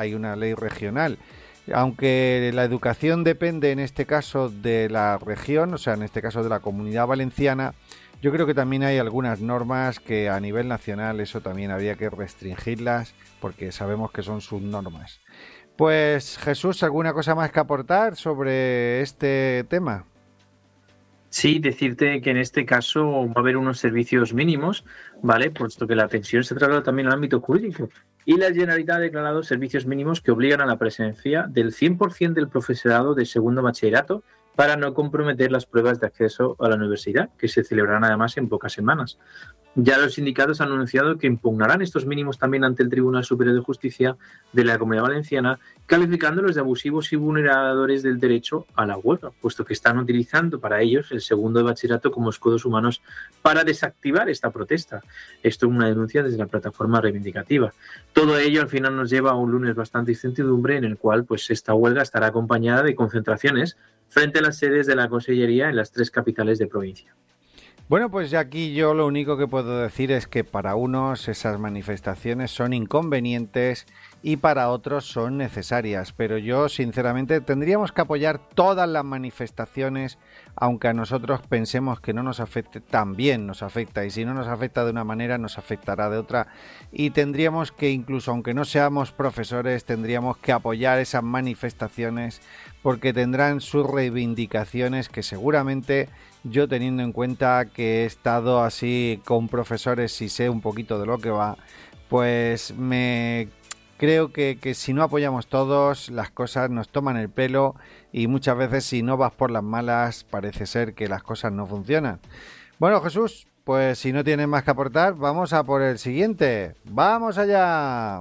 hay una ley regional. Aunque la educación depende en este caso de la región, o sea, en este caso de la Comunidad Valenciana, yo creo que también hay algunas normas que a nivel nacional eso también habría que restringirlas porque sabemos que son sus normas. Pues Jesús, ¿alguna cosa más que aportar sobre este tema? Sí, decirte que en este caso va a haber unos servicios mínimos, ¿vale? Puesto que la pensión se traslada también al ámbito jurídico. Y la Generalitat ha declarado servicios mínimos que obligan a la presencia del 100% del profesorado de segundo bachillerato para no comprometer las pruebas de acceso a la universidad, que se celebrarán además en pocas semanas. Ya los sindicatos han anunciado que impugnarán estos mínimos también ante el Tribunal Superior de Justicia de la Comunidad Valenciana, calificándolos de abusivos y vulneradores del derecho a la huelga, puesto que están utilizando para ellos el segundo de bachillerato como escudos humanos para desactivar esta protesta. Esto es una denuncia desde la plataforma reivindicativa. Todo ello al final nos lleva a un lunes bastante incertidumbre en el cual pues esta huelga estará acompañada de concentraciones frente a las sedes de la Consellería en las 3 capitales de provincia. Bueno, pues aquí yo lo único que puedo decir es que para unos esas manifestaciones son inconvenientes y para otros son necesarias, pero yo sinceramente tendríamos que apoyar todas las manifestaciones, aunque a nosotros pensemos que no nos afecte, también nos afecta, y si no nos afecta de una manera nos afectará de otra, y tendríamos que, incluso aunque no seamos profesores, tendríamos que apoyar esas manifestaciones porque tendrán sus reivindicaciones que seguramente, yo teniendo en cuenta que he estado así con profesores y sé un poquito de lo que va, pues me creo que si no apoyamos todos, las cosas nos toman el pelo y muchas veces si no vas por las malas parece ser que las cosas no funcionan. Bueno, Jesús, pues si no tienes más que aportar, vamos a por el siguiente. ¡Vamos allá!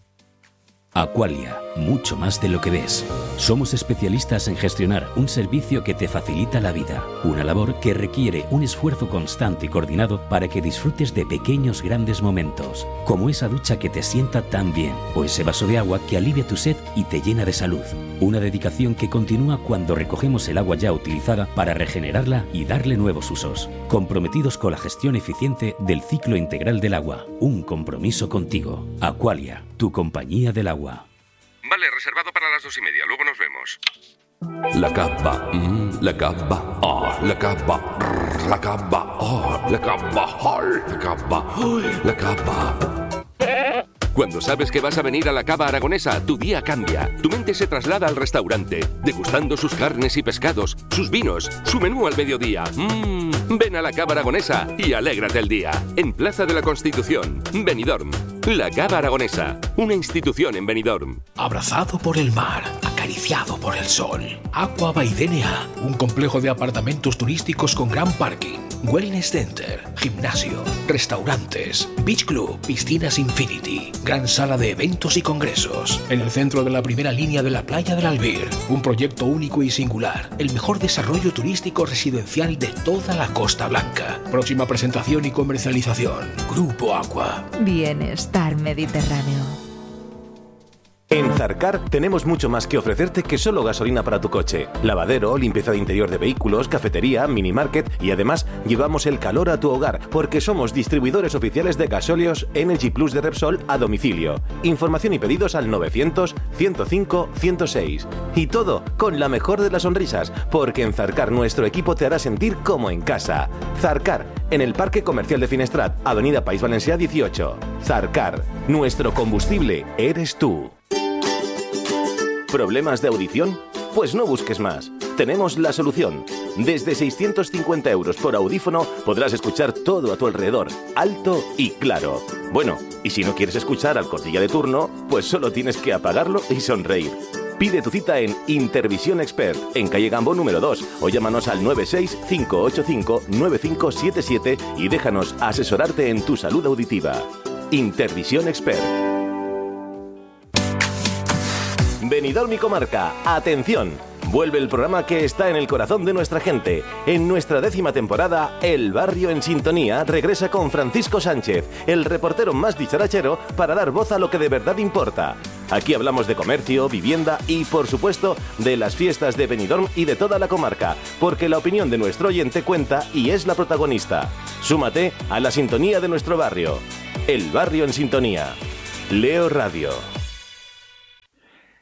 Aqualia, mucho más de lo que ves. Somos especialistas en gestionar un servicio que te facilita la vida, una labor que requiere un esfuerzo constante y coordinado para que disfrutes de pequeños grandes momentos, como esa ducha que te sienta tan bien, o ese vaso de agua que alivia tu sed y te llena de salud. Una dedicación que continúa cuando recogemos el agua ya utilizada para regenerarla y darle nuevos usos. Comprometidos con la gestión eficiente del ciclo integral del agua. Un compromiso contigo. Aqualia, tu compañía del agua. Vale, reservado para las 2:30. Luego nos vemos. La cava, la cava, la cava, la cava, la cava, la cava, la cava. Cuando sabes que vas a venir a la Cava Aragonesa, tu día cambia. Tu mente se traslada al restaurante, degustando sus carnes y pescados, sus vinos, su menú al mediodía. Ven a la Cava Aragonesa y alégrate el día. En Plaza de la Constitución, Benidorm. La Cava Aragonesa, una institución en Benidorm. Abrazado por el mar, acariciado por el sol. Aqua by DNA, un complejo de apartamentos turísticos con gran parking, wellness center, gimnasio, restaurantes, beach club, piscinas infinity, gran sala de eventos y congresos. En el centro de la primera línea de la playa del Albir, un proyecto único y singular, el mejor desarrollo turístico residencial de toda la Costa Blanca. Próxima presentación y comercialización, Grupo Aqua. Bienestar Mediterráneo. En Zarcar tenemos mucho más que ofrecerte que solo gasolina para tu coche. Lavadero, limpieza de interior de vehículos, cafetería, minimarket y además llevamos el calor a tu hogar porque somos distribuidores oficiales de gasóleos Energy Plus de Repsol a domicilio. Información y pedidos al 900 105 106. Y todo con la mejor de las sonrisas porque en Zarcar nuestro equipo te hará sentir como en casa. Zarcar, en el Parque Comercial de Finestrat, Avenida País Valencià 18. Zarcar, nuestro combustible eres tú. ¿Problemas de audición? Pues no busques más. Tenemos la solución. Desde 650 € por audífono podrás escuchar todo a tu alrededor, alto y claro. Bueno, y si no quieres escuchar al cotilla de turno, pues solo tienes que apagarlo y sonreír. Pide tu cita en Intervisión Expert, en calle Gambó número 2, o llámanos al 96-585-9577 y déjanos asesorarte en tu salud auditiva. Intervisión Expert. Benidorm y Comarca, atención, vuelve el programa que está en el corazón de nuestra gente. En nuestra 10ª temporada, El Barrio en Sintonía regresa con Francisco Sánchez, el reportero más dicharachero, para dar voz a lo que de verdad importa. Aquí hablamos de comercio, vivienda y, por supuesto, de las fiestas de Benidorm y de toda la comarca, porque la opinión de nuestro oyente cuenta y es la protagonista. Súmate a la sintonía de nuestro barrio. El Barrio en Sintonía. Leo Radio.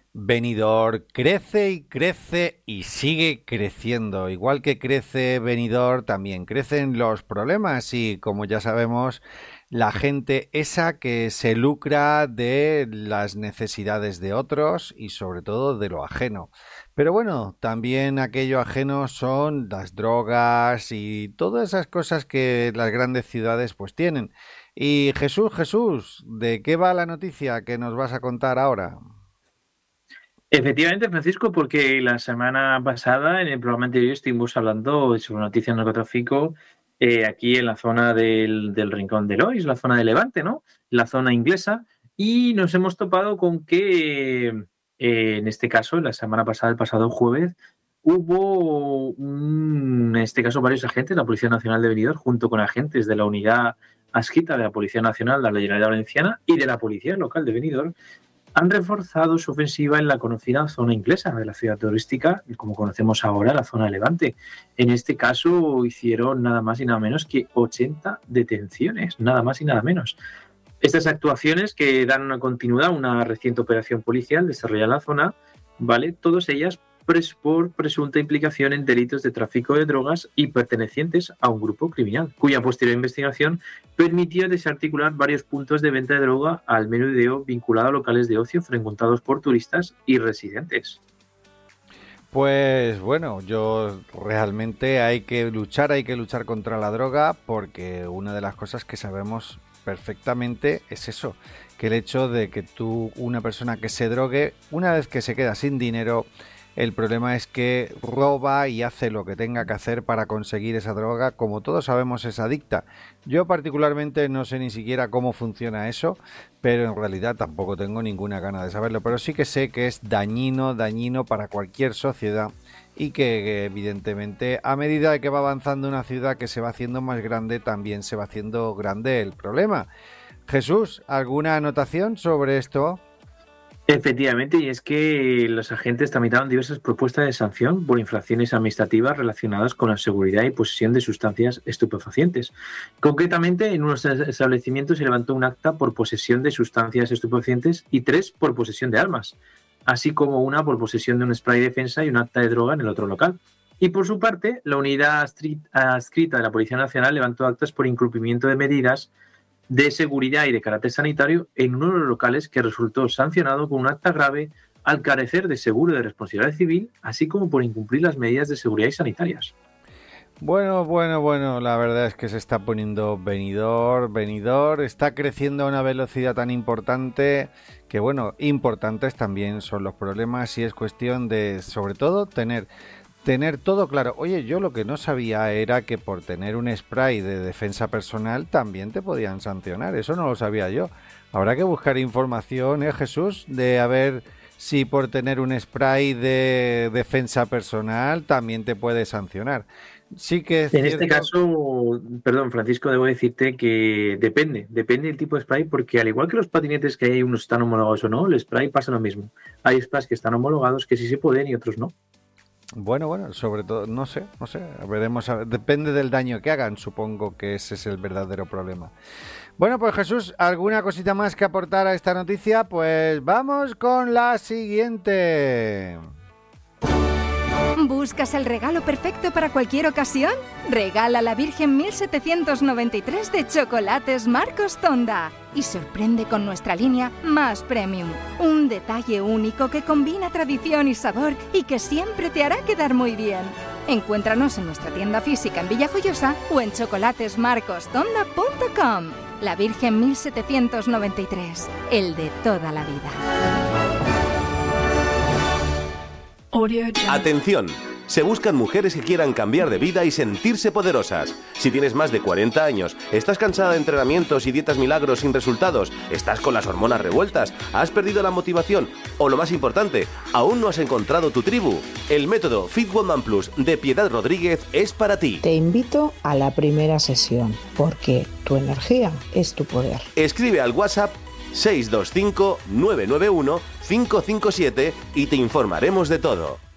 Benidorm crece y crece y sigue creciendo. Igual que crece Benidorm, también crecen los problemas y, como ya sabemos, la gente esa que se lucra de las necesidades de otros y sobre todo de lo ajeno. Pero bueno, también aquello ajeno son las drogas y todas esas cosas que las grandes ciudades pues tienen. Y Jesús, ¿de qué va la noticia que nos vas a contar ahora? Efectivamente, Francisco, porque la semana pasada, en el programa anterior, estuvimos hablando sobre noticias de narcotráfico aquí en la zona del Rincón de Lois, la zona de Levante, ¿no? La zona inglesa, y nos hemos topado con que, en este caso, la semana pasada, el pasado jueves, hubo, en este caso, varios agentes de la Policía Nacional de Benidorm, junto con agentes de la unidad adscrita de la Policía Nacional de la Generalitat Valenciana y de la Policía Local de Benidorm, han reforzado su ofensiva en la conocida zona inglesa de la ciudad turística, como conocemos ahora, la zona de Levante. En este caso hicieron nada más y nada menos que 80 detenciones, nada más y nada menos. Estas actuaciones, que dan una continuidad a una reciente operación policial desarrollada en la zona, ¿vale? Todas ellas por presunta implicación en delitos de tráfico de drogas y pertenecientes a un grupo criminal, cuya posterior investigación permitió desarticular varios puntos de venta de droga al menudeo vinculado a locales de ocio frecuentados por turistas y residentes. Pues bueno, yo realmente hay que luchar contra la droga, porque una de las cosas que sabemos perfectamente es eso, que el hecho de que una persona que se drogue, una vez que se queda sin dinero, el problema es que roba y hace lo que tenga que hacer para conseguir esa droga. Como todos sabemos, es adicta. Yo particularmente no sé ni siquiera cómo funciona eso, pero en realidad tampoco tengo ninguna gana de saberlo. Pero sí que sé que es dañino para cualquier sociedad y que evidentemente a medida de que va avanzando una ciudad que se va haciendo más grande, también se va haciendo grande el problema. Jesús, ¿alguna anotación sobre esto? Efectivamente, y es que los agentes tramitaron diversas propuestas de sanción por infracciones administrativas relacionadas con la seguridad y posesión de sustancias estupefacientes. Concretamente, en unos establecimientos se levantó un acta por posesión de sustancias estupefacientes y 3 por posesión de armas, así como una por posesión de un spray defensa y un acta de droga en el otro local. Y por su parte, la unidad adscrita de la Policía Nacional levantó actas por incumplimiento de medidas de seguridad y de carácter sanitario en uno de los locales, que resultó sancionado con un acta grave al carecer de seguro de responsabilidad civil, así como por incumplir las medidas de seguridad y sanitarias. Bueno, la verdad es que se está poniendo Benidorm está creciendo a una velocidad tan importante que, bueno, importantes también son los problemas, y es cuestión de, sobre todo, tener todo claro. Oye, yo lo que no sabía era que por tener un spray de defensa personal también te podían sancionar. Eso no lo sabía yo. Habrá que buscar información, Jesús, de a ver si por tener un spray de defensa personal también te puede sancionar. Sí que es en cierto... este caso, perdón, Francisco, debo decirte que depende del tipo de spray, porque al igual que los patinetes, que hay unos están homologados o no, el spray pasa lo mismo. Hay sprays que están homologados que sí se pueden y otros no. Bueno, sobre todo, no sé, veremos, depende del daño que hagan, supongo que ese es el verdadero problema. Bueno, pues Jesús, ¿alguna cosita más que aportar a esta noticia? Pues vamos con la siguiente. ¿Buscas el regalo perfecto para cualquier ocasión? Regala la Virgen 1793 de Chocolates Marcos Tonda y sorprende con nuestra línea Más Premium. Un detalle único que combina tradición y sabor y que siempre te hará quedar muy bien. Encuéntranos en nuestra tienda física en Villajoyosa o en chocolatesmarcostonda.com. La Virgen 1793, el de toda la vida. Atención, se buscan mujeres que quieran cambiar de vida y sentirse poderosas. Si tienes más de 40 años, estás cansada de entrenamientos y dietas milagros sin resultados, estás con las hormonas revueltas, has perdido la motivación o, lo más importante, aún no has encontrado tu tribu, el método Fit Woman Plus de Piedad Rodríguez es para ti. Te invito a la primera sesión, porque tu energía es tu poder. Escribe al WhatsApp 625 991 557 y te informaremos de todo.